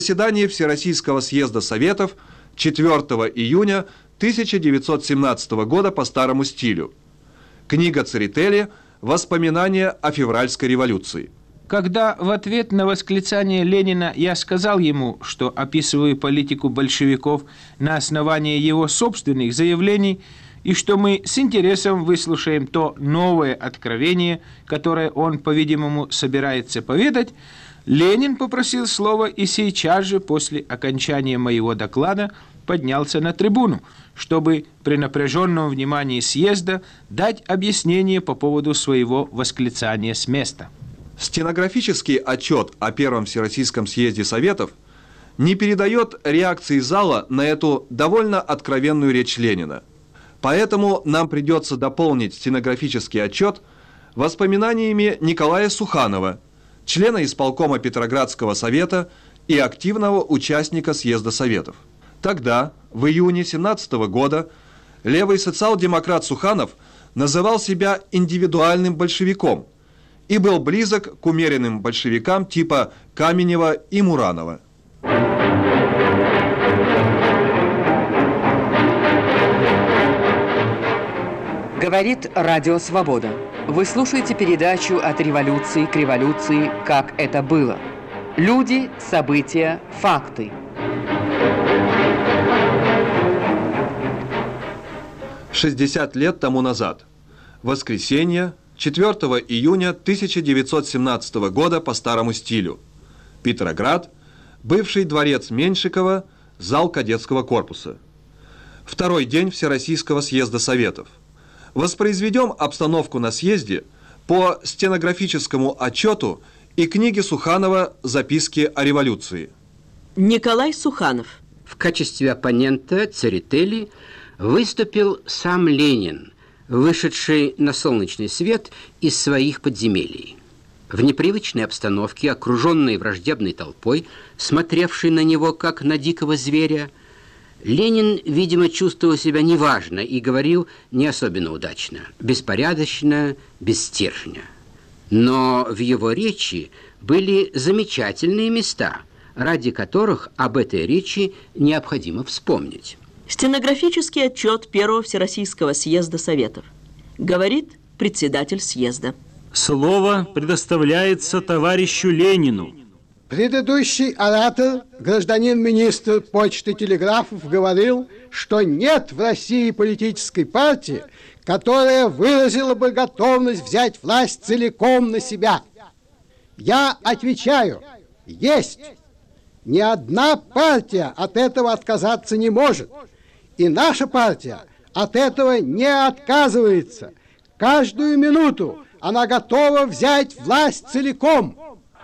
Заседание Всероссийского съезда Советов 4 июня 1917 года по старому стилю. Книга Церетели «Воспоминания о февральской революции». Когда в ответ на восклицание Ленина я сказал ему, что описываю политику большевиков на основании его собственных заявлений и что мы с интересом выслушаем то новое откровение, которое он, по-видимому, собирается поведать, Ленин попросил слова и сейчас же после окончания моего доклада поднялся на трибуну, чтобы при напряженном внимании съезда дать объяснение по поводу своего восклицания с места. Стенографический отчет о Первом Всероссийском съезде Советов не передает реакции зала на эту довольно откровенную речь Ленина. Поэтому нам придется дополнить стенографический отчет воспоминаниями Николая Суханова, члена исполкома Петроградского совета и активного участника съезда Советов. Тогда, в июне 1917 года, левый социал-демократ Суханов называл себя индивидуальным большевиком и был близок к умеренным большевикам типа Каменева и Муранова. Говорит Радио Свобода. Вы слушаете передачу «От революции к революции. Как это было». Люди, события, факты. «60 лет тому назад. Воскресенье, 4 июня 1917 года по старому стилю. Петроград, бывший дворец Меньшикова, зал кадетского корпуса. Второй день Всероссийского съезда Советов. Воспроизведем обстановку на съезде по стенографическому отчету и книге Суханова «Записки о революции». Николай Суханов. В качестве оппонента Церетели выступил сам Ленин, вышедший на солнечный свет из своих подземелий. В непривычной обстановке, окруженной враждебной толпой, смотревшей на него как на дикого зверя, Ленин, видимо, чувствовал себя неважно и говорил не особенно удачно, беспорядочно, без стержня. Но в его речи были замечательные места, ради которых об этой речи необходимо вспомнить. Стенографический отчет Первого Всероссийского съезда Советов. Говорит председатель съезда. Слово предоставляется товарищу Ленину. Предыдущий оратор, гражданин министр почты и телеграфов, говорил, что нет в России политической партии, которая выразила бы готовность взять власть целиком на себя. Я отвечаю, есть. Ни одна партия от этого отказаться не может. И наша партия от этого не отказывается. Каждую минуту она готова взять власть целиком.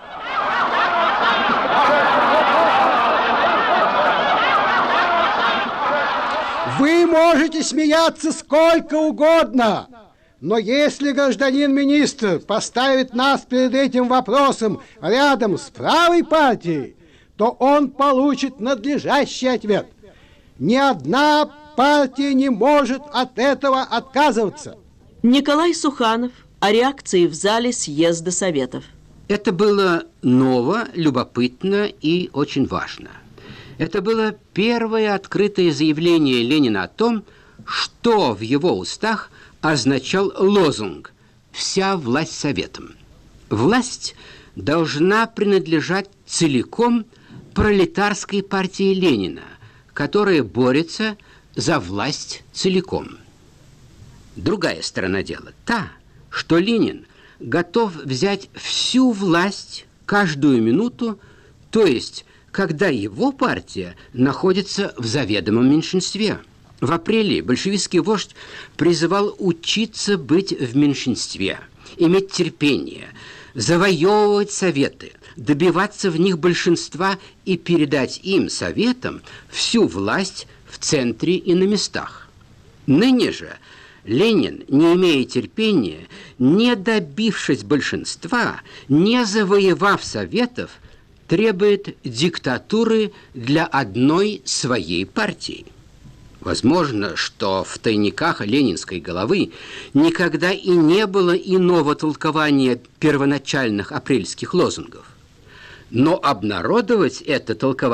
Вы можете смеяться сколько угодно, но если гражданин министр поставит нас перед этим вопросом рядом с правой партией, то он получит надлежащий ответ. Ни одна партия не может от этого отказываться. Николай Суханов о реакции в зале съезда Советов. Это было ново, любопытно и очень важно. Это было первое открытое заявление Ленина о том, что в его устах означал лозунг «Вся власть Советам». Власть должна принадлежать целиком пролетарской партии Ленина, которая борется за власть целиком. Другая сторона дела та, что Ленин готов взять всю власть каждую минуту, то есть когда его партия находится в заведомом меньшинстве. В апреле большевистский вождь призывал учиться быть в меньшинстве, иметь терпение, завоевывать советы, добиваться в них большинства и передать им, советам, всю власть в центре и на местах. Ныне же Ленин, не имея терпения, не добившись большинства, не завоевав советов, требует диктатуры для одной своей партии. Возможно, что в тайниках ленинской головы никогда и не было иного толкования первоначальных апрельских лозунгов. Но обнародовать это толкование